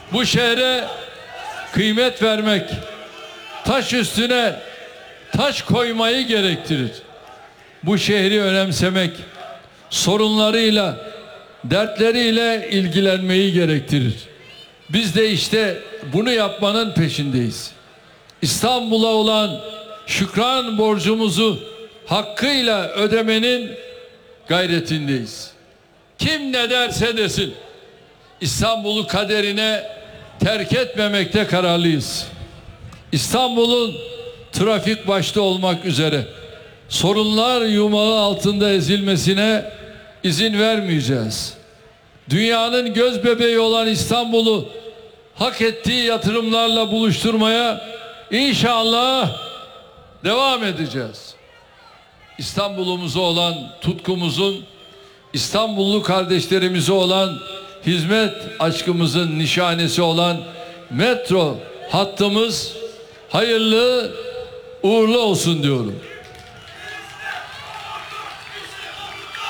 Bu şehre kıymet vermek, taş üstüne taş koymayı gerektirir. Bu şehri önemsemek, sorunlarıyla, dertleriyle ilgilenmeyi gerektirir. Biz de işte bunu yapmanın peşindeyiz. İstanbul'a olan şükran borcumuzu hakkıyla ödemenin gayretindeyiz. Kim ne derse desin, İstanbul'u kaderine terk etmemekte kararlıyız. İstanbul'un trafik başta olmak üzere sorunlar yumağı altında ezilmesine izin vermeyeceğiz. Dünyanın göz bebeği olan İstanbul'u hak ettiği yatırımlarla buluşturmaya inşallah devam edeceğiz. İstanbul'umuza olan tutkumuzun, İstanbullu kardeşlerimize olan hizmet aşkımızın nişanesi olan metro hattımız hayırlı uğurlu olsun diyorum.